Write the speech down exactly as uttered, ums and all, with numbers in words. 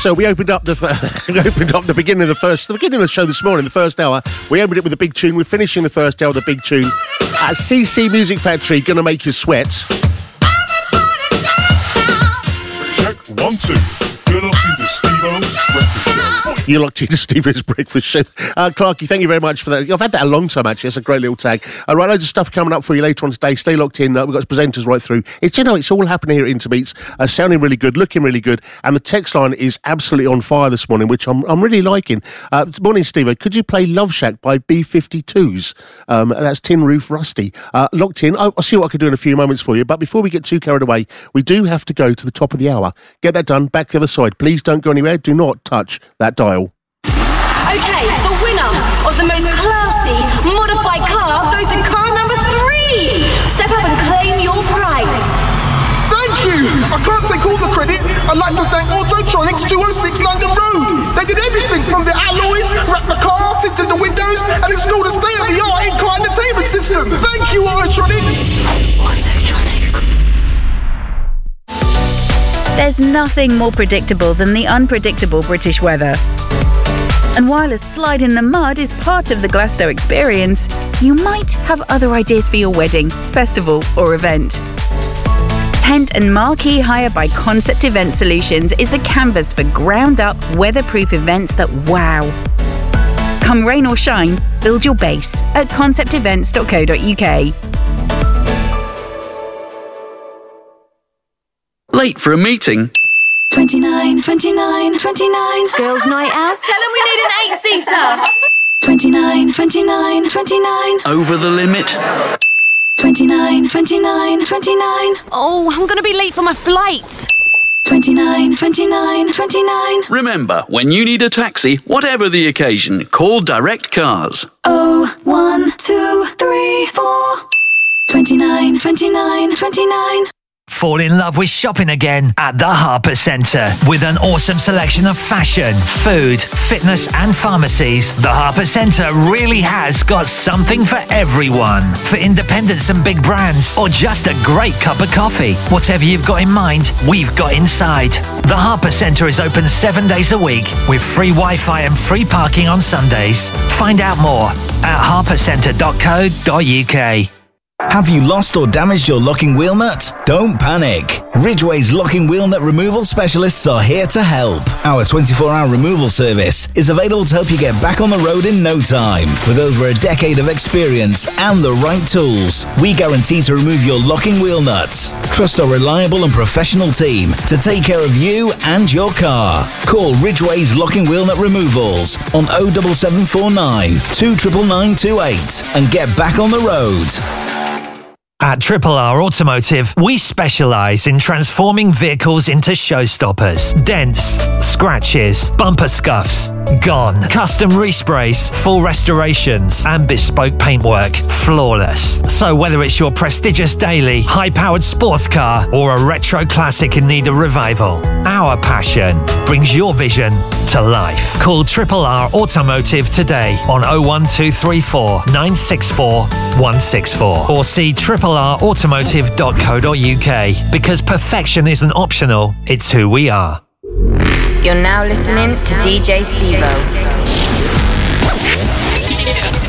So we opened up the we opened up the beginning of the first the beginning of the show this morning, the first hour. We opened it with a big tune. We're finishing the first hour with a big tune. At C C Music Factory, Gonna Make You Sweat. Check one, two. You're locked into Steve-O's Breakfast Show. You're locked into Steve-O's Breakfast Show. Uh, Clarky, thank you very much for that. I've had that a long time, actually. It's a great little tag. Uh, right, loads of stuff coming up for you later on today. Stay locked in. Uh, we've got presenters right through. It's, you know, it's all happening here at Interbeats. Uh, sounding really good, looking really good. And the text line is absolutely on fire this morning, which I'm I'm really liking. Uh, morning, Steve-O. Could you play Love Shack by B fifty-twos? Um, that's Tin Roof Rusty. Uh, locked in. I'll, I'll see what I can do in a few moments for you. But before we get too carried away, we do have to go to the top of the hour. Get that done. Back to the other side. Please don't go anywhere. Do not touch that dial. Okay, the winner of the most classy modified car goes in car number three. Step up and claim your prize. Thank you. I can't take all the credit. I'd like to thank Autotronics two oh six London Road. They did everything from the alloys, wrap the car, tinted the windows, and installed a state-of-the-art in-car entertainment system. Thank you, Autotronics. Autotronics. There's nothing more predictable than the unpredictable British weather. And while a slide in the mud is part of the Glasgow experience, you might have other ideas for your wedding, festival or event. Tent and marquee hire by Concept Event Solutions is the canvas for ground-up, weatherproof events that wow. Come rain or shine, build your base at concept events dot co dot uk. Late for a meeting? twenty-nine, twenty-nine, twenty-nine. Girls' night out. Tell them we need an eight-seater. twenty-nine, twenty-nine, twenty-nine. Over the limit? twenty-nine, twenty-nine, twenty-nine. Oh, I'm going to be late for my flight. twenty-nine, twenty-nine, twenty-nine. Remember, when you need a taxi, whatever the occasion, call Direct Cars. Oh, one, two, three, four. twenty-nine, twenty-nine, twenty-nine. Fall in love with shopping again at the Harper Centre. With an awesome selection of fashion, food, fitness and pharmacies, the Harper Centre really has got something for everyone. For independents and big brands, or just a great cup of coffee. Whatever you've got in mind, we've got inside. The Harper Centre is open seven days a week with free Wi-Fi and free parking on Sundays. Find out more at harper centre dot co dot uk. Have you lost or damaged your locking wheel nut? Don't panic. Ridgeway's locking wheel nut removal specialists are here to help. Our twenty-four hour removal service is available to help you get back on the road in no time. With over a decade of experience and the right tools, we guarantee to remove your locking wheel nut. Trust our reliable and professional team to take care of you and your car. Call Ridgeway's Locking Wheel Nut Removals on oh seven seven four nine, two nine nine two eight and get back on the road. At Triple R Automotive, we specialise in transforming vehicles into showstoppers. Dents, scratches, bumper scuffs, gone. Custom resprays, full restorations, and bespoke paintwork, flawless. So whether it's your prestigious daily, high-powered sports car, or a retro classic in need of revival, our passion brings your vision to life. Call Triple R Automotive today on oh one two three four, nine six four, one six four or see triple r automotive dot co dot uk, because perfection isn't optional, it's who we are. You're now listening to D J Steve-O.